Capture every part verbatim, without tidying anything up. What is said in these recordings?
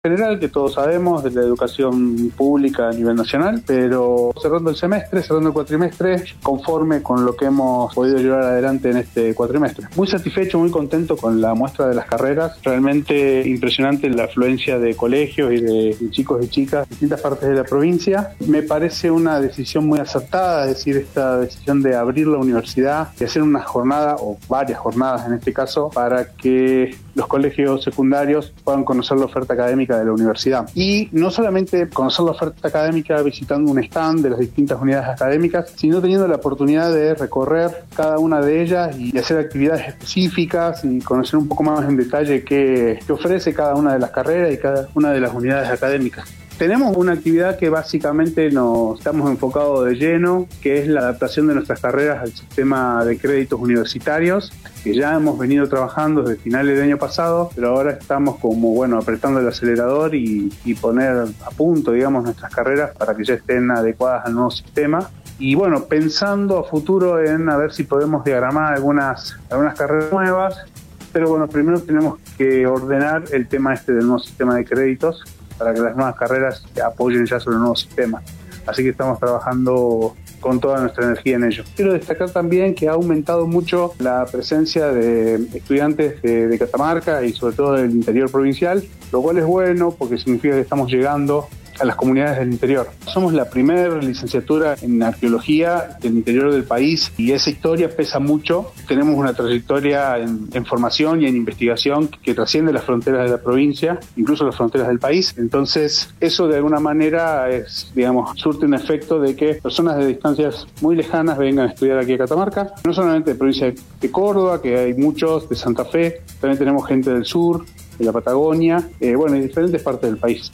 general que todos sabemos de la educación pública a nivel nacional, pero cerrando el semestre, cerrando el cuatrimestre, conforme con lo que hemos podido llevar adelante en este cuatrimestre. Muy satisfecho, muy contento con la muestra de las carreras, realmente impresionante la afluencia de colegios y de, de chicos y chicas de distintas partes de la provincia. Me parece una decisión muy acertada, es decir, esta decisión de abrir la universidad y hacer una jornada, o varias jornadas en este caso, para que los colegios secundarios puedan conocer la oferta académica de la universidad. Y no solamente conocer la oferta académica visitando un stand de las distintas unidades académicas, sino teniendo la oportunidad de recorrer cada una de ellas y hacer actividades específicas y conocer un poco más en detalle qué, qué ofrece cada una de las carreras y cada una de las unidades académicas. Tenemos una actividad que básicamente nos estamos enfocados de lleno, que es la adaptación de nuestras carreras al sistema de créditos universitarios, que ya hemos venido trabajando desde finales del año pasado, pero ahora estamos como, bueno, apretando el acelerador y, y poner a punto, digamos, nuestras carreras para que ya estén adecuadas al nuevo sistema. Y bueno, pensando a futuro en a ver si podemos diagramar algunas, algunas carreras nuevas, pero bueno, primero tenemos que ordenar el tema este del nuevo sistema de créditos, para que las nuevas carreras apoyen ya sobre el nuevo sistema. Así que estamos trabajando con toda nuestra energía en ello. Quiero destacar también que ha aumentado mucho la presencia de estudiantes de, de Catamarca y sobre todo del interior provincial, lo cual es bueno porque significa que estamos llegando a las comunidades del interior. Somos la primera licenciatura en arqueología del interior del país y esa historia pesa mucho. Tenemos una trayectoria en, en formación y en investigación que, que trasciende las fronteras de la provincia, incluso las fronteras del país. Entonces, eso de alguna manera es, digamos, surte un efecto de que personas de distancias muy lejanas vengan a estudiar aquí a Catamarca, no solamente de provincia de Córdoba, que hay muchos, de Santa Fe, también tenemos gente del sur, de la Patagonia, eh, bueno, y diferentes partes del país.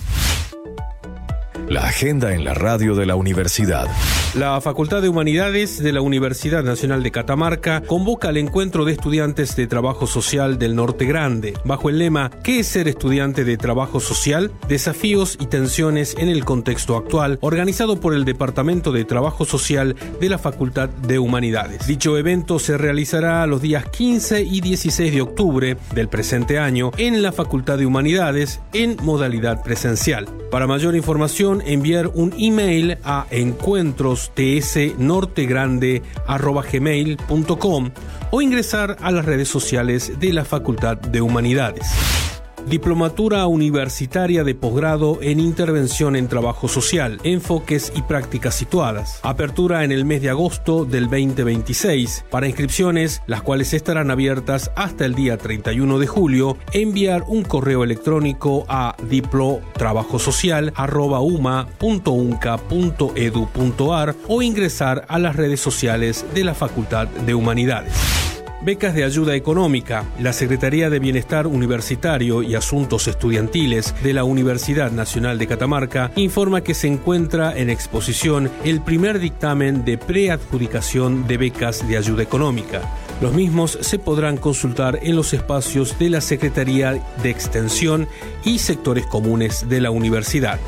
La agenda en la radio de la universidad. La Facultad de Humanidades de la Universidad Nacional de Catamarca convoca al encuentro de estudiantes de Trabajo Social del Norte Grande, bajo el lema ¿Qué es ser estudiante de Trabajo Social? Desafíos y tensiones en el contexto actual, organizado por el Departamento de Trabajo Social de la Facultad de Humanidades. Dicho evento se realizará los días quince y dieciséis de octubre del presente año en la Facultad de Humanidades en modalidad presencial. Para mayor información, enviar un email a encuentros tsnortegrande arroba gmail punto com o ingresar a las redes sociales de la Facultad de Humanidades. Diplomatura Universitaria de Posgrado en Intervención en Trabajo Social, Enfoques y Prácticas Situadas. Apertura en el mes de agosto del veinte veintiséis. Para inscripciones, las cuales estarán abiertas hasta el día treinta y uno de julio, enviar un correo electrónico a diplotrabajosocial arroba uma punto unca punto edu punto ar o ingresar a las redes sociales de la Facultad de Humanidades. Becas de ayuda económica. La Secretaría de Bienestar Universitario y Asuntos Estudiantiles de la Universidad Nacional de Catamarca informa que se encuentra en exposición el primer dictamen de preadjudicación de becas de ayuda económica. Los mismos se podrán consultar en los espacios de la Secretaría de Extensión y sectores comunes de la universidad.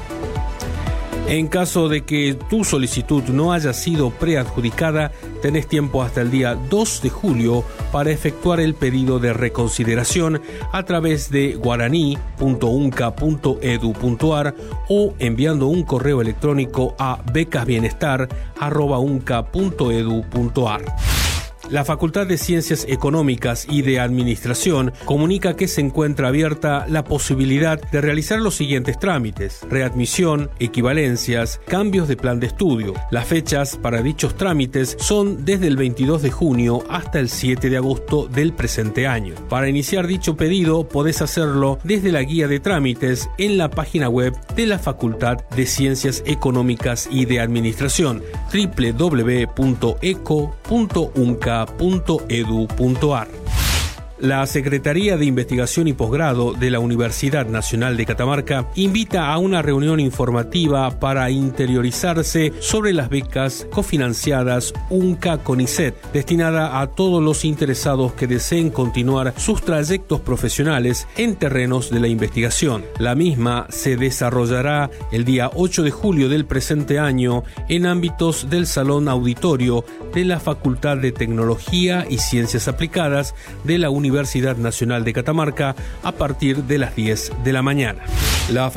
En caso de que tu solicitud no haya sido preadjudicada, tenés tiempo hasta el día dos de julio para efectuar el pedido de reconsideración a través de guaraní punto unca punto edu punto ar o enviando un correo electrónico a becasbienestar arroba unca punto edu punto ar. La Facultad de Ciencias Económicas y de Administración comunica que se encuentra abierta la posibilidad de realizar los siguientes trámites: readmisión, equivalencias, cambios de plan de estudio. Las fechas para dichos trámites son desde el veintidós de junio hasta el siete de agosto del presente año. Para iniciar dicho pedido podés hacerlo desde la guía de trámites en la página web de la Facultad de Ciencias Económicas y de Administración doble u doble u doble u punto eco punto unca punto edu punto ar. La Secretaría de Investigación y Posgrado de la Universidad Nacional de Catamarca invita a una reunión informativa para interiorizarse sobre las becas cofinanciadas UNCA-CONICET, destinada a todos los interesados que deseen continuar sus trayectos profesionales en terrenos de la investigación. La misma se desarrollará el día ocho de julio del presente año en ámbitos del Salón Auditorio de la Facultad de Tecnología y Ciencias Aplicadas de la Universidad Universidad Nacional de Catamarca a partir de las diez de la mañana. La